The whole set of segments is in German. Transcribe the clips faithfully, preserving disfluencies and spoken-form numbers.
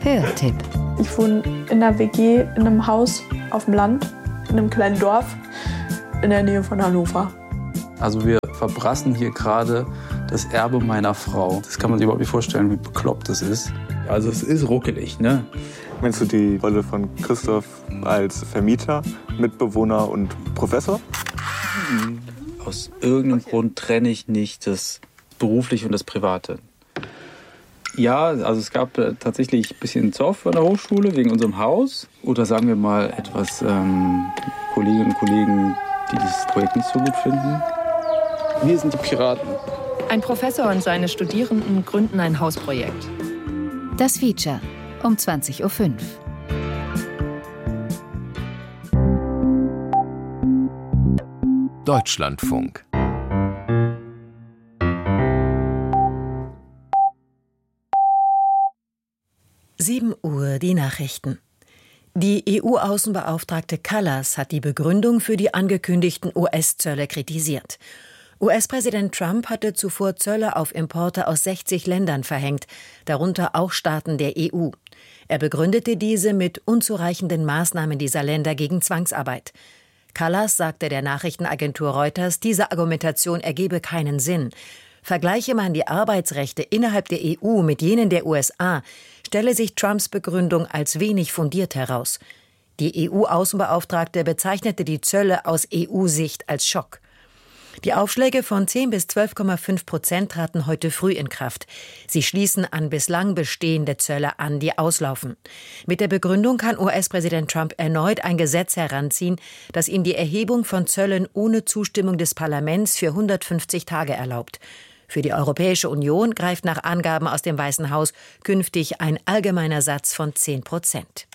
Hörtipp. Ich wohne in einer W G in einem Haus auf dem Land, in einem kleinen Dorf in der Nähe von Hannover. Also wir verbrassen hier gerade das Erbe meiner Frau. Das kann man sich überhaupt nicht vorstellen, wie bekloppt das ist. Also es ist ruckelig, ne? Meinst du die Rolle von Christoph als Vermieter, Mitbewohner und Professor? Aus irgendeinem Grund trenne ich nicht das Berufliche und das Private. Ja, also es gab äh, tatsächlich ein bisschen Zoff an der Hochschule wegen unserem Haus. Oder sagen wir mal etwas ähm, Kolleginnen und Kollegen, die dieses Projekt nicht so gut finden. Wir sind die Piraten. Ein Professor und seine Studierenden gründen ein Hausprojekt. Das Feature um zwanzig Uhr fünf. Deutschlandfunk. sieben Uhr, die Nachrichten. Die E U-Außenbeauftragte Kallas hat die Begründung für die angekündigten U S-Zölle kritisiert. U S-Präsident Trump hatte zuvor Zölle auf Importe aus sechzig Ländern verhängt, darunter auch Staaten der E U. Er begründete diese mit unzureichenden Maßnahmen dieser Länder gegen Zwangsarbeit. Kallas sagte der Nachrichtenagentur Reuters, diese Argumentation ergebe keinen Sinn. Vergleiche man die Arbeitsrechte innerhalb der E U mit jenen der U S A, stelle sich Trumps Begründung als wenig fundiert heraus. Die E U-Außenbeauftragte bezeichnete die Zölle aus E U-Sicht als Schock. Die Aufschläge von zehn bis zwölf Komma fünf Prozent traten heute früh in Kraft. Sie schließen an bislang bestehende Zölle an, die auslaufen. Mit der Begründung kann U S-Präsident Trump erneut ein Gesetz heranziehen, das ihm die Erhebung von Zöllen ohne Zustimmung des Parlaments für hundertfünfzig Tage erlaubt. Für die Europäische Union greift nach Angaben aus dem Weißen Haus künftig ein allgemeiner Satz von zehn Prozent.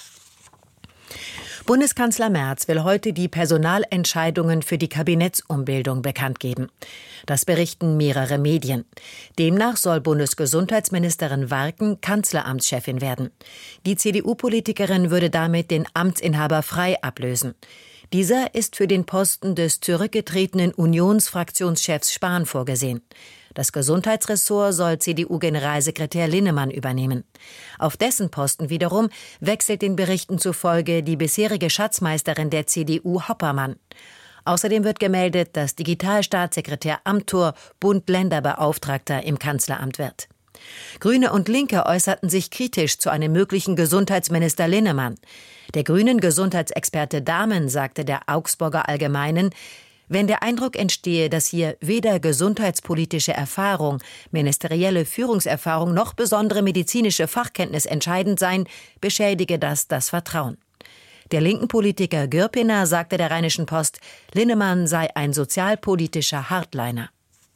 Bundeskanzler Merz will heute die Personalentscheidungen für die Kabinettsumbildung bekannt geben. Das berichten mehrere Medien. Demnach soll Bundesgesundheitsministerin Warken Kanzleramtschefin werden. Die C D U-Politikerin würde damit den Amtsinhaber Frey ablösen. Dieser ist für den Posten des zurückgetretenen Unionsfraktionschefs Spahn vorgesehen. Das Gesundheitsressort soll C D U-Generalsekretär Linnemann übernehmen. Auf dessen Posten wiederum wechselt den Berichten zufolge die bisherige Schatzmeisterin der C D U Hoppermann. Außerdem wird gemeldet, dass Digitalstaatssekretär Amthor Bund-Länder-Beauftragter im Kanzleramt wird. Grüne und Linke äußerten sich kritisch zu einem möglichen Gesundheitsminister Linnemann. Der grünen Gesundheitsexperte Dahmen sagte der Augsburger Allgemeinen, wenn der Eindruck entstehe, dass hier weder gesundheitspolitische Erfahrung, ministerielle Führungserfahrung noch besondere medizinische Fachkenntnis entscheidend seien, beschädige das das Vertrauen. Der linken Politiker Gürpiner sagte der Rheinischen Post, Linnemann sei ein sozialpolitischer Hardliner.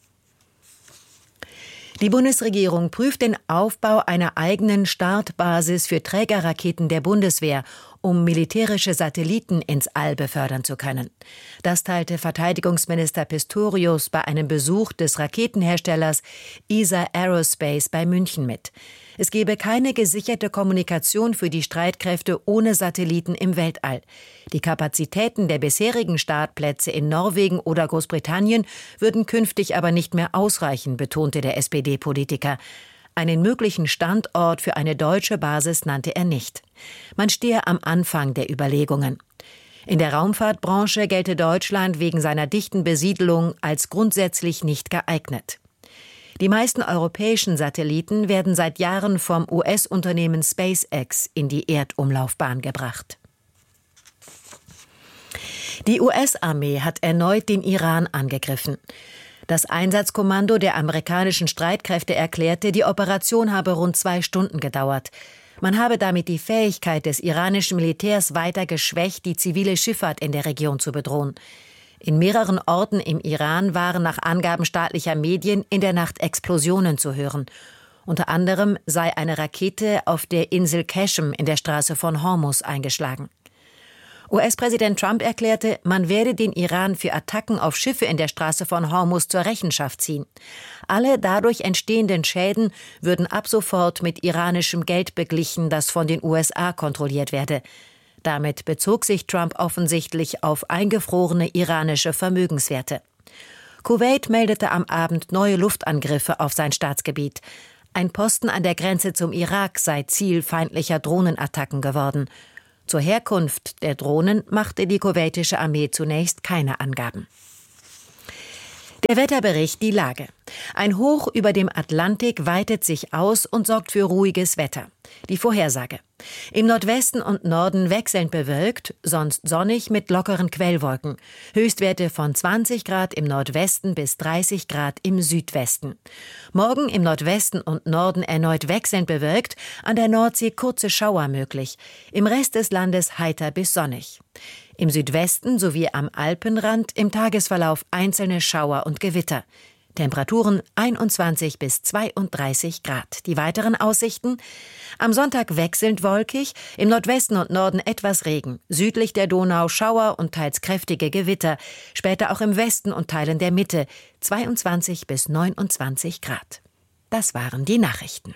Die Bundesregierung prüft den Aufbau einer eigenen Startbasis für Trägerraketen der Bundeswehr, um militärische Satelliten ins All befördern zu können. Das teilte Verteidigungsminister Pistorius bei einem Besuch des Raketenherstellers E S A Aerospace bei München mit. Es gebe keine gesicherte Kommunikation für die Streitkräfte ohne Satelliten im Weltall. Die Kapazitäten der bisherigen Startplätze in Norwegen oder Großbritannien würden künftig aber nicht mehr ausreichen, betonte der S P D-Politiker. Einen möglichen Standort für eine deutsche Basis nannte er nicht. Man stehe am Anfang der Überlegungen. In der Raumfahrtbranche gelte Deutschland wegen seiner dichten Besiedelung als grundsätzlich nicht geeignet. Die meisten europäischen Satelliten werden seit Jahren vom U S-Unternehmen SpaceX in die Erdumlaufbahn gebracht. Die U S-Armee hat erneut den Iran angegriffen. Das Einsatzkommando der amerikanischen Streitkräfte erklärte, die Operation habe rund zwei Stunden gedauert. Man habe damit die Fähigkeit des iranischen Militärs weiter geschwächt, die zivile Schifffahrt in der Region zu bedrohen. In mehreren Orten im Iran waren nach Angaben staatlicher Medien in der Nacht Explosionen zu hören. Unter anderem sei eine Rakete auf der Insel Qashm in der Straße von Hormuz eingeschlagen. U S-Präsident Trump erklärte, man werde den Iran für Attacken auf Schiffe in der Straße von Hormuz zur Rechenschaft ziehen. Alle dadurch entstehenden Schäden würden ab sofort mit iranischem Geld beglichen, das von den U S A kontrolliert werde. Damit bezog sich Trump offensichtlich auf eingefrorene iranische Vermögenswerte. Kuwait meldete am Abend neue Luftangriffe auf sein Staatsgebiet. Ein Posten an der Grenze zum Irak sei Ziel feindlicher Drohnenattacken geworden. Zur Herkunft der Drohnen machte die kuwaitische Armee zunächst keine Angaben. Der Wetterbericht, die Lage. Ein Hoch über dem Atlantik weitet sich aus und sorgt für ruhiges Wetter. Die Vorhersage. Im Nordwesten und Norden wechselnd bewölkt, sonst sonnig mit lockeren Quellwolken. Höchstwerte von zwanzig Grad im Nordwesten bis dreißig Grad im Südwesten. Morgen im Nordwesten und Norden erneut wechselnd bewölkt, an der Nordsee kurze Schauer möglich. Im Rest des Landes heiter bis sonnig. Im Südwesten sowie am Alpenrand im Tagesverlauf einzelne Schauer und Gewitter. Temperaturen einundzwanzig bis zweiunddreißig Grad. Die weiteren Aussichten? Am Sonntag wechselnd wolkig, im Nordwesten und Norden etwas Regen, südlich der Donau Schauer und teils kräftige Gewitter, später auch im Westen und Teilen der Mitte, zweiundzwanzig bis neunundzwanzig Grad. Das waren die Nachrichten.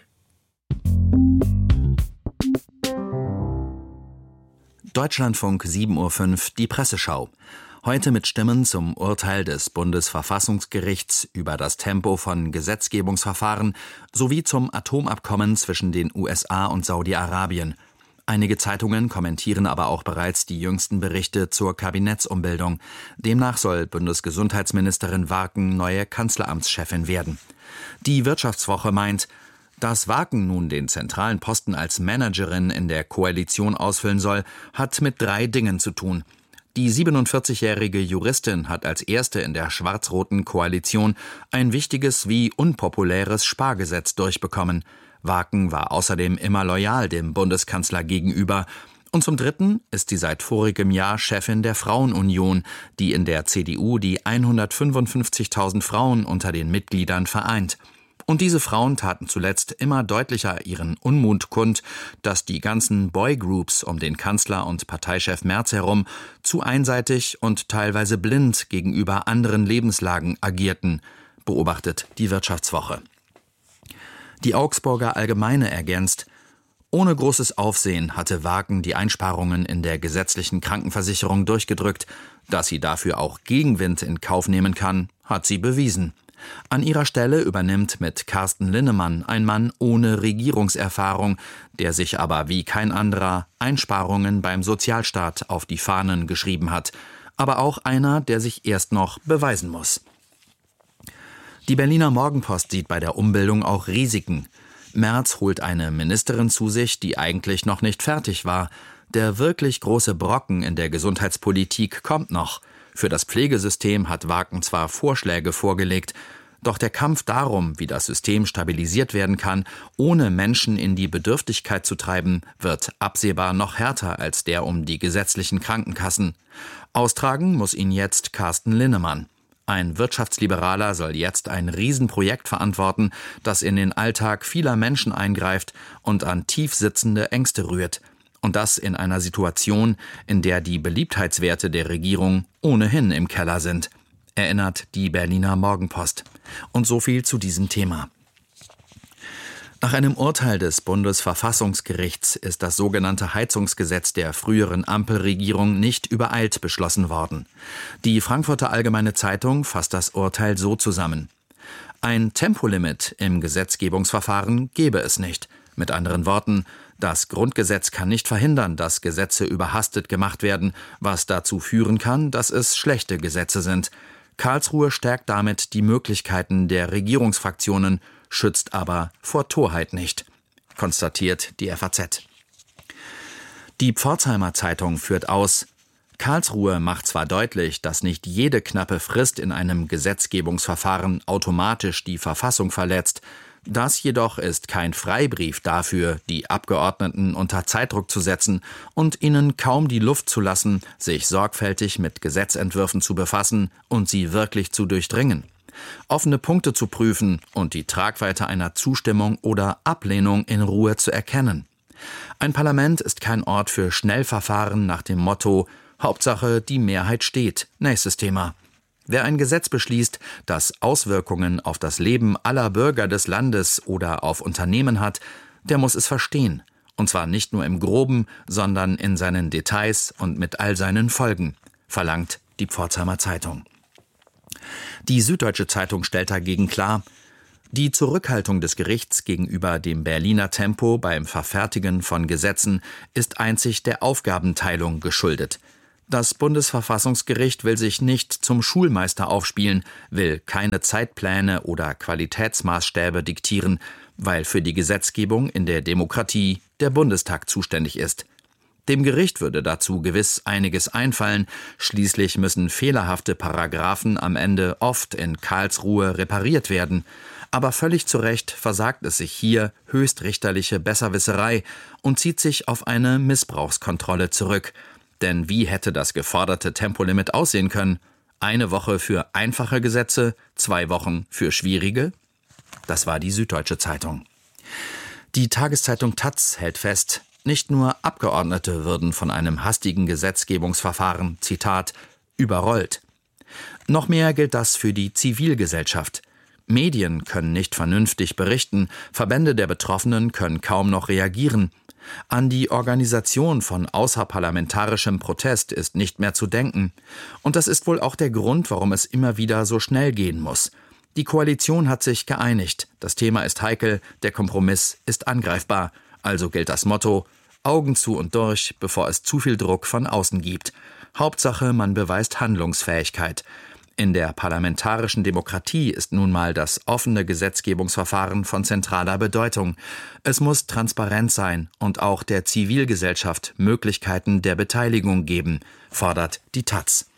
Deutschlandfunk sieben Uhr fünf, die Presseschau. Heute mit Stimmen zum Urteil des Bundesverfassungsgerichts über das Tempo von Gesetzgebungsverfahren sowie zum Atomabkommen zwischen den U S A und Saudi-Arabien. Einige Zeitungen kommentieren aber auch bereits die jüngsten Berichte zur Kabinettsumbildung. Demnach soll Bundesgesundheitsministerin Warken neue Kanzleramtschefin werden. Die Wirtschaftswoche meint, dass Warken nun den zentralen Posten als Managerin in der Koalition ausfüllen soll, hat mit drei Dingen zu tun. Die siebenundvierzigjährige Juristin hat als erste in der schwarz-roten Koalition ein wichtiges wie unpopuläres Spargesetz durchbekommen. Warken war außerdem immer loyal dem Bundeskanzler gegenüber. Und zum Dritten ist sie seit vorigem Jahr Chefin der Frauenunion, die in der C D U die hundertfünfundfünfzigtausend Frauen unter den Mitgliedern vereint. Und diese Frauen taten zuletzt immer deutlicher ihren Unmut kund, dass die ganzen Boygroups um den Kanzler und Parteichef Merz herum zu einseitig und teilweise blind gegenüber anderen Lebenslagen agierten, beobachtet die Wirtschaftswoche. Die Augsburger Allgemeine ergänzt: Ohne großes Aufsehen hatte Warken die Einsparungen in der gesetzlichen Krankenversicherung durchgedrückt. Dass sie dafür auch Gegenwind in Kauf nehmen kann, hat sie bewiesen. An ihrer Stelle übernimmt mit Carsten Linnemann ein Mann ohne Regierungserfahrung, der sich aber wie kein anderer Einsparungen beim Sozialstaat auf die Fahnen geschrieben hat, aber auch einer, der sich erst noch beweisen muss. Die Berliner Morgenpost sieht bei der Umbildung auch Risiken. Merz holt eine Ministerin zu sich, die eigentlich noch nicht fertig war. Der wirklich große Brocken in der Gesundheitspolitik kommt noch. Für das Pflegesystem hat Warken zwar Vorschläge vorgelegt, doch der Kampf darum, wie das System stabilisiert werden kann, ohne Menschen in die Bedürftigkeit zu treiben, wird absehbar noch härter als der um die gesetzlichen Krankenkassen. Austragen muss ihn jetzt Carsten Linnemann. Ein Wirtschaftsliberaler soll jetzt ein Riesenprojekt verantworten, das in den Alltag vieler Menschen eingreift und an tief sitzende Ängste rührt. Und das in einer Situation, in der die Beliebtheitswerte der Regierung ohnehin im Keller sind, erinnert die Berliner Morgenpost. Und so viel zu diesem Thema. Nach einem Urteil des Bundesverfassungsgerichts ist das sogenannte Heizungsgesetz der früheren Ampelregierung nicht übereilt beschlossen worden. Die Frankfurter Allgemeine Zeitung fasst das Urteil so zusammen: Ein Tempolimit im Gesetzgebungsverfahren gebe es nicht. Mit anderen Worten, das Grundgesetz kann nicht verhindern, dass Gesetze überhastet gemacht werden, was dazu führen kann, dass es schlechte Gesetze sind. Karlsruhe stärkt damit die Möglichkeiten der Regierungsfraktionen, schützt aber vor Torheit nicht, konstatiert die F A Z. Die Pforzheimer Zeitung führt aus: Karlsruhe macht zwar deutlich, dass nicht jede knappe Frist in einem Gesetzgebungsverfahren automatisch die Verfassung verletzt. Das jedoch ist kein Freibrief dafür, die Abgeordneten unter Zeitdruck zu setzen und ihnen kaum die Luft zu lassen, sich sorgfältig mit Gesetzentwürfen zu befassen und sie wirklich zu durchdringen. Offene Punkte zu prüfen und die Tragweite einer Zustimmung oder Ablehnung in Ruhe zu erkennen. Ein Parlament ist kein Ort für Schnellverfahren nach dem Motto: Hauptsache, die Mehrheit steht. Nächstes Thema. Wer ein Gesetz beschließt, das Auswirkungen auf das Leben aller Bürger des Landes oder auf Unternehmen hat, der muss es verstehen. Und zwar nicht nur im Groben, sondern in seinen Details und mit all seinen Folgen, verlangt die Pforzheimer Zeitung. Die Süddeutsche Zeitung stellt dagegen klar: Die Zurückhaltung des Gerichts gegenüber dem Berliner Tempo beim Verfertigen von Gesetzen ist einzig der Aufgabenteilung geschuldet. Das Bundesverfassungsgericht will sich nicht zum Schulmeister aufspielen, will keine Zeitpläne oder Qualitätsmaßstäbe diktieren, weil für die Gesetzgebung in der Demokratie der Bundestag zuständig ist. Dem Gericht würde dazu gewiss einiges einfallen, schließlich müssen fehlerhafte Paragraphen am Ende oft in Karlsruhe repariert werden. Aber völlig zu Recht versagt es sich hier höchstrichterliche Besserwisserei und zieht sich auf eine Missbrauchskontrolle zurück. Denn wie hätte das geforderte Tempolimit aussehen können? Eine Woche für einfache Gesetze, zwei Wochen für schwierige? Das war die Süddeutsche Zeitung. Die Tageszeitung taz hält fest, nicht nur Abgeordnete würden von einem hastigen Gesetzgebungsverfahren, Zitat, überrollt. Noch mehr gilt das für die Zivilgesellschaft. Medien können nicht vernünftig berichten, Verbände der Betroffenen können kaum noch reagieren. An die Organisation von außerparlamentarischem Protest ist nicht mehr zu denken. Und das ist wohl auch der Grund, warum es immer wieder so schnell gehen muss. Die Koalition hat sich geeinigt. Das Thema ist heikel, der Kompromiss ist angreifbar. Also gilt das Motto: Augen zu und durch, bevor es zu viel Druck von außen gibt. Hauptsache, man beweist Handlungsfähigkeit. In der parlamentarischen Demokratie ist nun mal das offene Gesetzgebungsverfahren von zentraler Bedeutung. Es muss transparent sein und auch der Zivilgesellschaft Möglichkeiten der Beteiligung geben, fordert die taz.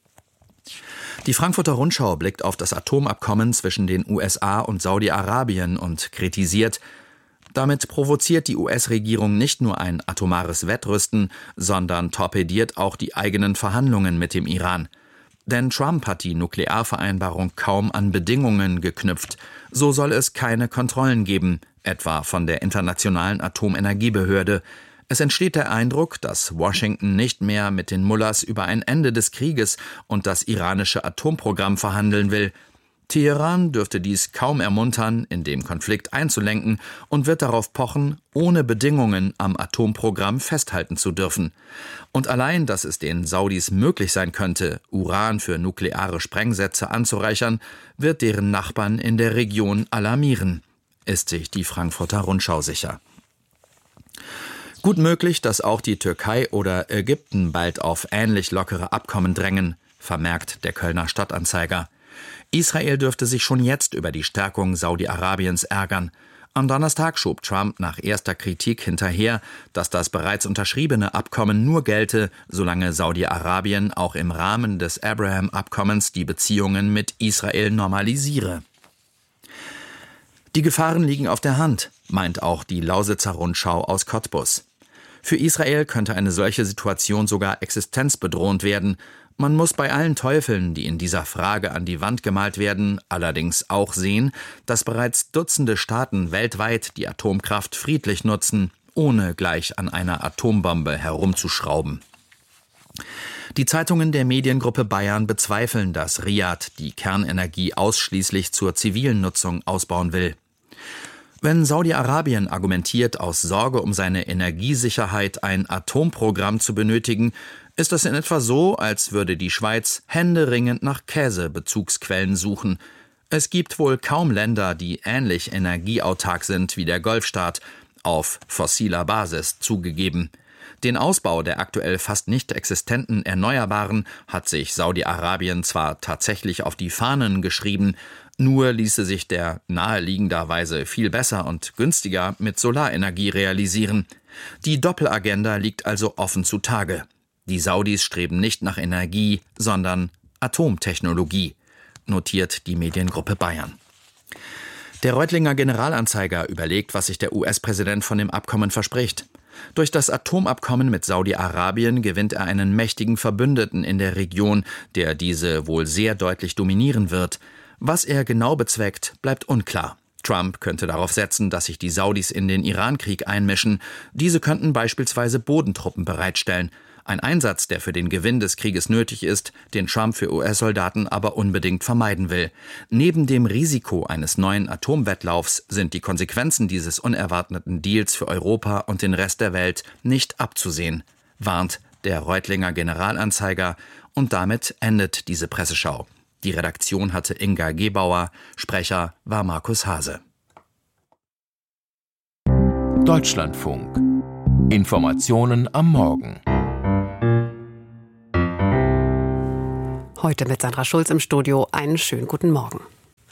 Die Frankfurter Rundschau blickt auf das Atomabkommen zwischen den U S A und Saudi-Arabien und kritisiert: Damit provoziert die U S-Regierung nicht nur ein atomares Wettrüsten, sondern torpediert auch die eigenen Verhandlungen mit dem Iran. Denn Trump hat die Nuklearvereinbarung kaum an Bedingungen geknüpft. So soll es keine Kontrollen geben, etwa von der Internationalen Atomenergiebehörde. Es entsteht der Eindruck, dass Washington nicht mehr mit den Mullahs über ein Ende des Krieges und das iranische Atomprogramm verhandeln will. Teheran dürfte dies kaum ermuntern, in dem Konflikt einzulenken, und wird darauf pochen, ohne Bedingungen am Atomprogramm festhalten zu dürfen. Und allein, dass es den Saudis möglich sein könnte, Uran für nukleare Sprengsätze anzureichern, wird deren Nachbarn in der Region alarmieren, ist sich die Frankfurter Rundschau sicher. Gut möglich, dass auch die Türkei oder Ägypten bald auf ähnlich lockere Abkommen drängen, vermerkt der Kölner Stadtanzeiger. Israel dürfte sich schon jetzt über die Stärkung Saudi-Arabiens ärgern. Am Donnerstag schob Trump nach erster Kritik hinterher, dass das bereits unterschriebene Abkommen nur gelte, solange Saudi-Arabien auch im Rahmen des Abraham-Abkommens die Beziehungen mit Israel normalisiere. Die Gefahren liegen auf der Hand, meint auch die Lausitzer Rundschau aus Cottbus. Für Israel könnte eine solche Situation sogar existenzbedrohend werden. Man muss bei allen Teufeln, die in dieser Frage an die Wand gemalt werden, allerdings auch sehen, dass bereits Dutzende Staaten weltweit die Atomkraft friedlich nutzen, ohne gleich an einer Atombombe herumzuschrauben. Die Zeitungen der Mediengruppe Bayern bezweifeln, dass Riad die Kernenergie ausschließlich zur zivilen Nutzung ausbauen will. Wenn Saudi-Arabien argumentiert, aus Sorge um seine Energiesicherheit ein Atomprogramm zu benötigen, ist das in etwa so, als würde die Schweiz händeringend nach Käsebezugsquellen suchen. Es gibt wohl kaum Länder, die ähnlich energieautark sind wie der Golfstaat, auf fossiler Basis zugegeben. Den Ausbau der aktuell fast nicht existenten Erneuerbaren hat sich Saudi-Arabien zwar tatsächlich auf die Fahnen geschrieben, nur ließe sich der naheliegenderweise viel besser und günstiger mit Solarenergie realisieren. Die Doppelagenda liegt also offen zutage. Die Saudis streben nicht nach Energie, sondern Atomtechnologie, notiert die Mediengruppe Bayern. Der Reutlinger Generalanzeiger überlegt, was sich der U S-Präsident von dem Abkommen verspricht. Durch das Atomabkommen mit Saudi-Arabien gewinnt er einen mächtigen Verbündeten in der Region, der diese wohl sehr deutlich dominieren wird. Was er genau bezweckt, bleibt unklar. Trump könnte darauf setzen, dass sich die Saudis in den Irankrieg einmischen. Diese könnten beispielsweise Bodentruppen bereitstellen. Ein Einsatz, der für den Gewinn des Krieges nötig ist, den Trump für U S-Soldaten aber unbedingt vermeiden will. Neben dem Risiko eines neuen Atomwettlaufs sind die Konsequenzen dieses unerwarteten Deals für Europa und den Rest der Welt nicht abzusehen, warnt der Reutlinger Generalanzeiger, und damit endet diese Presseschau. Die Redaktion hatte Inga Gebauer, Sprecher war Markus Hase. Deutschlandfunk. Informationen am Morgen. Heute mit Sandra Schulz im Studio. Einen schönen guten Morgen.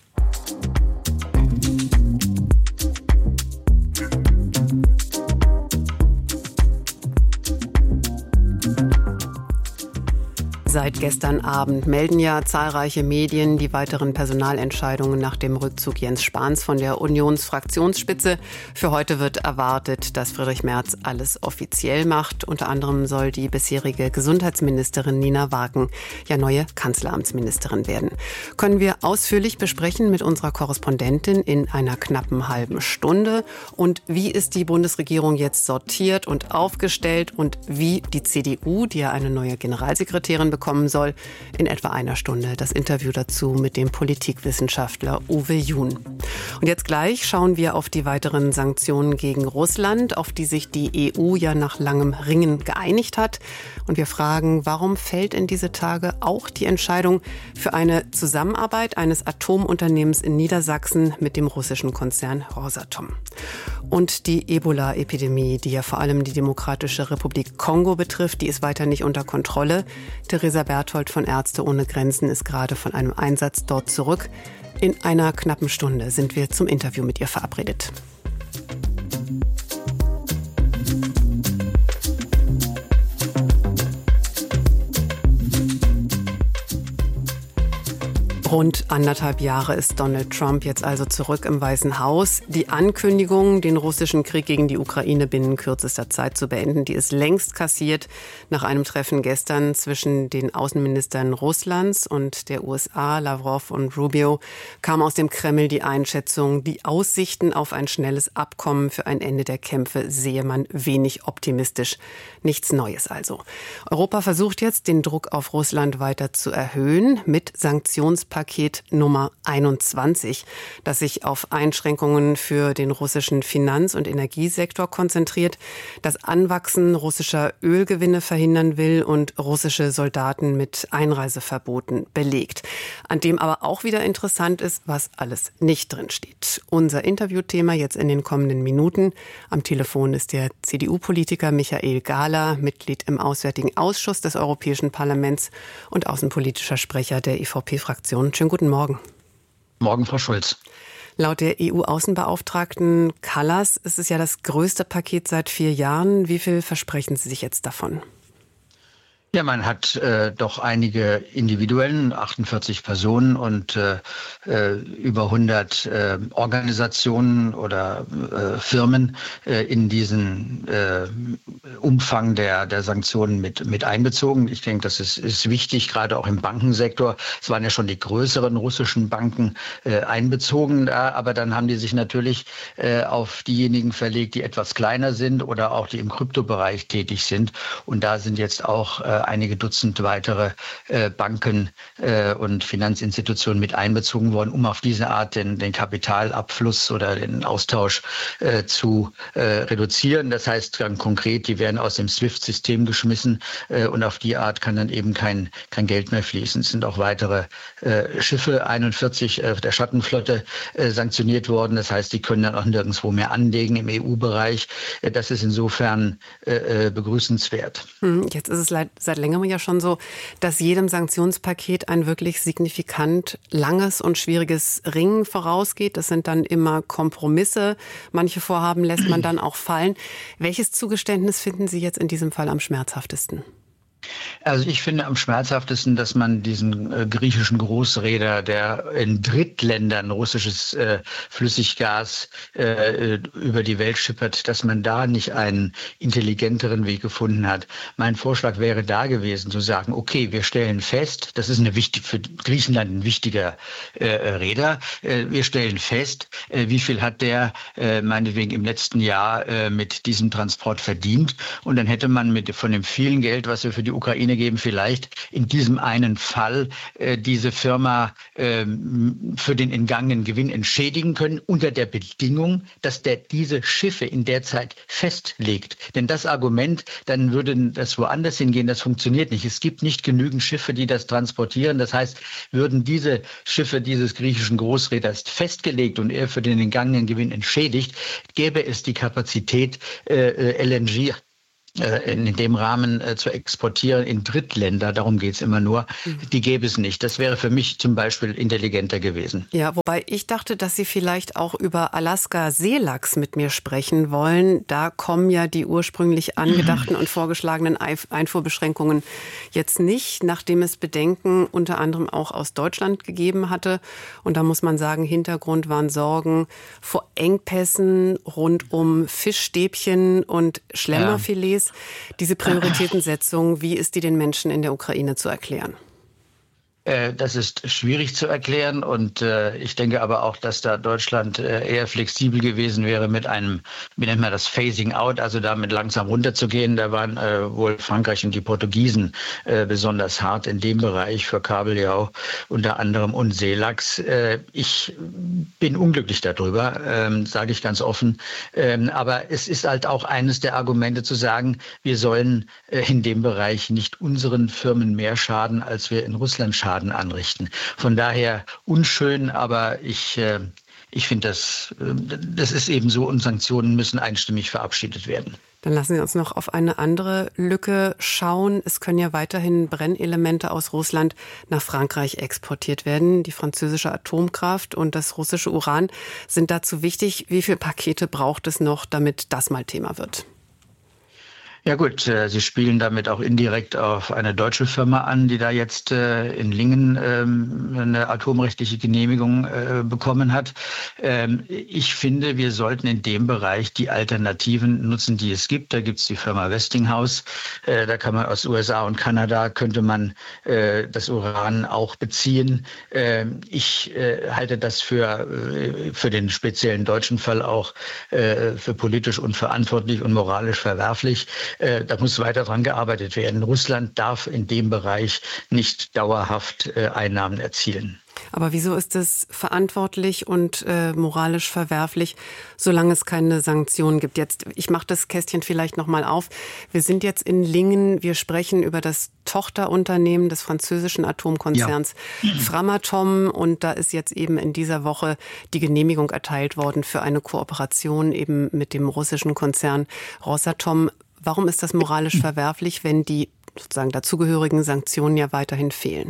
Seit gestern Abend melden ja zahlreiche Medien die weiteren Personalentscheidungen nach dem Rückzug Jens Spahns von der Unionsfraktionsspitze. Für heute wird erwartet, dass Friedrich Merz alles offiziell macht. Unter anderem soll die bisherige Gesundheitsministerin Nina Warken ja neue Kanzleramtsministerin werden. Können wir ausführlich besprechen mit unserer Korrespondentin in einer knappen halben Stunde. Und wie ist die Bundesregierung jetzt sortiert und aufgestellt und wie die C D U, die ja eine neue Generalsekretärin bekommen soll, in etwa einer Stunde das Interview dazu mit dem Politikwissenschaftler Uwe Jun. Und jetzt gleich schauen wir auf die weiteren Sanktionen gegen Russland, auf die sich die E U ja nach langem Ringen geeinigt hat. Und wir fragen, warum fällt in diese Tage auch die Entscheidung für eine Zusammenarbeit eines Atomunternehmens in Niedersachsen mit dem russischen Konzern Rosatom. Und die Ebola-Epidemie, die ja vor allem die Demokratische Republik Kongo betrifft, die ist weiter nicht unter Kontrolle. Theresa Berthold von Ärzte ohne Grenzen ist gerade von einem Einsatz dort zurück. In einer knappen Stunde sind wir zum Interview mit ihr verabredet. Rund anderthalb Jahre ist Donald Trump jetzt also zurück im Weißen Haus. Die Ankündigung, den russischen Krieg gegen die Ukraine binnen kürzester Zeit zu beenden, die ist längst kassiert. Nach einem Treffen gestern zwischen den Außenministern Russlands und der U S A, Lavrov und Rubio, kam aus dem Kreml die Einschätzung, die Aussichten auf ein schnelles Abkommen für ein Ende der Kämpfe sehe man wenig optimistisch. Nichts Neues also. Europa versucht jetzt, den Druck auf Russland weiter zu erhöhen mit Sanktionspaket Nummer einundzwanzig, das sich auf Einschränkungen für den russischen Finanz- und Energiesektor konzentriert, das Anwachsen russischer Ölgewinne verhindern will und russische Soldaten mit Einreiseverboten belegt. An dem aber auch wieder interessant ist, was alles nicht drin steht. Unser Interviewthema jetzt in den kommenden Minuten. Am Telefon ist der C D U-Politiker Michael Gahler, Mitglied im Auswärtigen Ausschuss des Europäischen Parlaments und außenpolitischer Sprecher der E V P-Fraktion. Schönen guten Morgen. Morgen, Frau Schulz. Laut der E U-Außenbeauftragten Kallas ist es ja das größte Paket seit vier Jahren. Wie viel versprechen Sie sich jetzt davon? Ja, man hat äh, doch einige Individuen, achtundvierzig Personen und äh, über hundert äh, Organisationen oder äh, Firmen äh, in diesen äh, Umfang der, der Sanktionen mit, mit einbezogen. Ich denke, das ist, ist wichtig, gerade auch im Bankensektor. Es waren ja schon die größeren russischen Banken äh, einbezogen, da, aber dann haben die sich natürlich äh, auf diejenigen verlegt, die etwas kleiner sind oder auch die im Kryptobereich tätig sind. Und da sind jetzt auch äh, einige Dutzend weitere äh, Banken äh, und Finanzinstitutionen mit einbezogen worden, um auf diese Art den, den Kapitalabfluss oder den Austausch äh, zu äh, reduzieren. Das heißt dann konkret, die werden aus dem SWIFT-System geschmissen äh, und auf die Art kann dann eben kein, kein Geld mehr fließen. Es sind auch weitere äh, Schiffe, einundvierzig äh, der Schattenflotte äh, sanktioniert worden. Das heißt, die können dann auch nirgendwo mehr anlegen im E U-Bereich. Äh, das ist insofern äh, begrüßenswert. Jetzt ist es seit, seit längerem ja schon so, dass jedem Sanktionspaket ein wirklich signifikant langes und schwieriges Ringen vorausgeht. Das sind dann immer Kompromisse. Manche Vorhaben lässt man dann auch fallen. Welches Zugeständnis finden Sie jetzt in diesem Fall am schmerzhaftesten? Also ich finde am schmerzhaftesten, dass man diesen äh, griechischen Großreeder, der in Drittländern russisches äh, Flüssiggas äh, über die Welt schippert, dass man da nicht einen intelligenteren Weg gefunden hat. Mein Vorschlag wäre da gewesen, zu sagen, okay, wir stellen fest, das ist eine wichtig, für Griechenland ein wichtiger äh, Reeder, äh, wir stellen fest, äh, wie viel hat der äh, meinetwegen im letzten Jahr äh, mit diesem Transport verdient und dann hätte man mit von dem vielen Geld, was wir für die Ukraine geben, vielleicht in diesem einen Fall äh, diese Firma äh, für den entgangenen Gewinn entschädigen können, unter der Bedingung, dass der diese Schiffe in der Zeit festlegt. Denn das Argument, dann würde das woanders hingehen, das funktioniert nicht. Es gibt nicht genügend Schiffe, die das transportieren. Das heißt, würden diese Schiffe dieses griechischen Großreeders festgelegt und er für den entgangenen Gewinn entschädigt, gäbe es die Kapazität, äh, L N G in dem Rahmen äh, zu exportieren in Drittländer, darum geht es immer nur, mhm. die gäbe es nicht. Das wäre für mich zum Beispiel intelligenter gewesen. Ja, wobei ich dachte, dass Sie vielleicht auch über Alaska-Seelachs mit mir sprechen wollen. Da kommen ja die ursprünglich angedachten und vorgeschlagenen Einfuhrbeschränkungen jetzt nicht, nachdem es Bedenken unter anderem auch aus Deutschland gegeben hatte. Und da muss man sagen, Hintergrund waren Sorgen vor Engpässen rund um Fischstäbchen und Schlemmerfilets. Ja. Diese Prioritätensetzung, wie ist die den Menschen in der Ukraine zu erklären? Das ist schwierig zu erklären und äh, ich denke aber auch, dass da Deutschland äh, eher flexibel gewesen wäre mit einem, wie nennt man das, Phasing Out, also damit langsam runterzugehen. Da waren äh, wohl Frankreich und die Portugiesen äh, besonders hart in dem Bereich für Kabeljau unter anderem und Seelachs. Äh, ich bin unglücklich darüber, ähm, sage ich ganz offen. Ähm, aber es ist halt auch eines der Argumente zu sagen, wir sollen äh, in dem Bereich nicht unseren Firmen mehr schaden, als wir in Russland schaden anrichten. Von daher unschön, aber ich, äh, ich finde, das, äh, das ist eben so und Sanktionen müssen einstimmig verabschiedet werden. Dann lassen Sie uns noch auf eine andere Lücke schauen. Es können ja weiterhin Brennelemente aus Russland nach Frankreich exportiert werden. Die französische Atomkraft und das russische Uran sind dazu wichtig. Wie viele Pakete braucht es noch, damit das mal Thema wird? Ja gut, Sie spielen damit auch indirekt auf eine deutsche Firma an, die da jetzt in Lingen eine atomrechtliche Genehmigung bekommen hat. Ich finde, wir sollten in dem Bereich die Alternativen nutzen, die es gibt. Da gibt es die Firma Westinghouse. Da kann man aus U S A und Kanada, könnte man das Uran auch beziehen. Ich halte das für, für den speziellen deutschen Fall auch für politisch unverantwortlich und moralisch verwerflich. Da muss weiter dran gearbeitet werden. Russland darf in dem Bereich nicht dauerhaft Einnahmen erzielen. Aber wieso ist es verantwortlich und äh, moralisch verwerflich, solange es keine Sanktionen gibt? Jetzt, ich mache das Kästchen vielleicht noch mal auf. Wir sind jetzt in Lingen. Wir sprechen über das Tochterunternehmen des französischen Atomkonzerns ja. Framatome. Und da ist jetzt eben in dieser Woche die Genehmigung erteilt worden für eine Kooperation eben mit dem russischen Konzern Rosatom. Warum ist das moralisch verwerflich, wenn die sozusagen dazugehörigen Sanktionen ja weiterhin fehlen?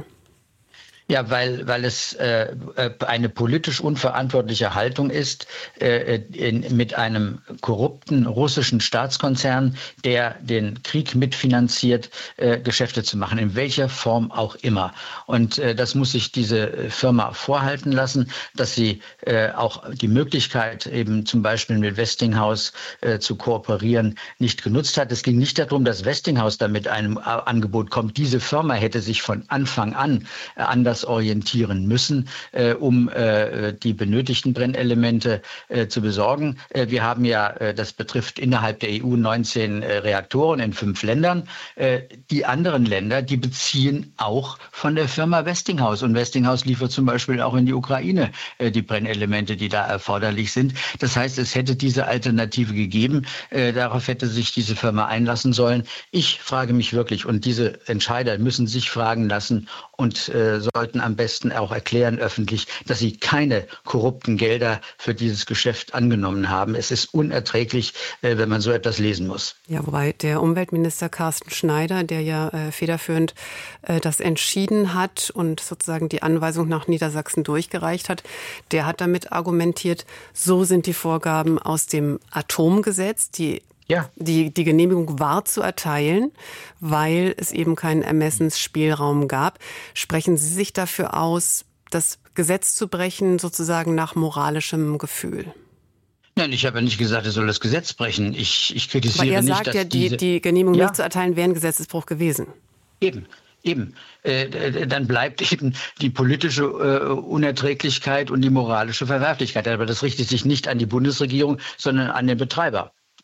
Ja, weil, weil es äh, eine politisch unverantwortliche Haltung ist, äh, in, mit einem korrupten russischen Staatskonzern, der den Krieg mitfinanziert, äh, Geschäfte zu machen, in welcher Form auch immer. Und äh, das muss sich diese Firma vorhalten lassen, dass sie äh, auch die Möglichkeit, eben zum Beispiel mit Westinghouse äh, zu kooperieren, nicht genutzt hat. Es ging nicht darum, dass Westinghouse da mit einem Angebot kommt. Diese Firma hätte sich von Anfang an äh, anders orientieren müssen, äh, um äh, die benötigten Brennelemente äh, zu besorgen. Äh, wir haben ja, äh, das betrifft innerhalb der E U neunzehn äh, Reaktoren in fünf Ländern. Äh, die anderen Länder, die beziehen auch von der Firma Westinghouse. Und Westinghouse liefert zum Beispiel auch in die Ukraine äh, die Brennelemente, die da erforderlich sind. Das heißt, es hätte diese Alternative gegeben. Äh, darauf hätte sich diese Firma einlassen sollen. Ich frage mich wirklich, und diese Entscheider müssen sich fragen lassen und äh, sollten am besten auch erklären öffentlich, dass sie keine korrupten Gelder für dieses Geschäft angenommen haben. Es ist unerträglich, äh, wenn man so etwas lesen muss. Ja, wobei der Umweltminister Carsten Schneider, der ja äh, federführend äh, das entschieden hat und sozusagen die Anweisung nach Niedersachsen durchgereicht hat, der hat damit argumentiert, so sind die Vorgaben aus dem Atomgesetz, die Ja. Die, die Genehmigung war zu erteilen, weil es eben keinen Ermessensspielraum gab. Sprechen Sie sich dafür aus, das Gesetz zu brechen, sozusagen nach moralischem Gefühl? Nein, ich habe ja nicht gesagt, er soll das Gesetz brechen. Ich, ich kritisiere Aber er nicht, sagt dass ja, die, diese die Genehmigung ja. nicht zu erteilen, wäre ein Gesetzesbruch gewesen. Eben. Eben, äh, dann bleibt eben die politische äh, Unerträglichkeit und die moralische Verwerflichkeit. Aber das richtet sich nicht an die Bundesregierung, sondern an den Betreiber.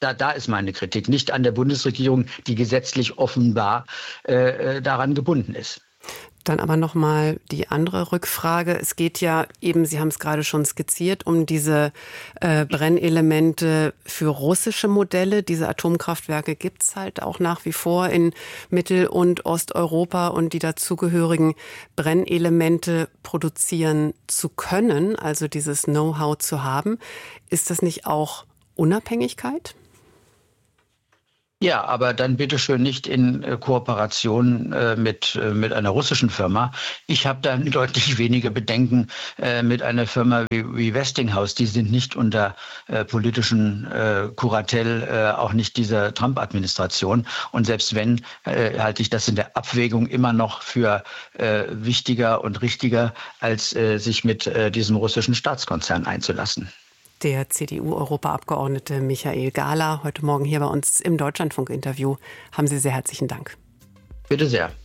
da, da ist meine Kritik, nicht an der Bundesregierung, die gesetzlich offenbar äh, daran gebunden ist. Dann aber nochmal die andere Rückfrage. Es geht ja eben, Sie haben es gerade schon skizziert, um diese äh, Brennelemente für russische Modelle. Diese Atomkraftwerke gibt es halt auch nach wie vor in Mittel- und Osteuropa, und die dazugehörigen Brennelemente produzieren zu können, also dieses Know-how zu haben. Ist das nicht auch Unabhängigkeit? Ja, aber dann bitte schön nicht in äh, Kooperation äh, mit, äh, mit einer russischen Firma. Ich habe dann deutlich weniger Bedenken äh, mit einer Firma wie, wie Westinghouse. Die sind nicht unter äh, politischen äh, Kuratell, äh, auch nicht dieser Trump-Administration. Und selbst wenn, äh, halte ich das in der Abwägung immer noch für äh, wichtiger und richtiger, als äh, sich mit äh, diesem russischen Staatskonzern einzulassen. Der C D U-Europaabgeordnete Michael Gahler, heute Morgen hier bei uns im Deutschlandfunk-Interview. Haben Sie sehr herzlichen Dank. Bitte sehr.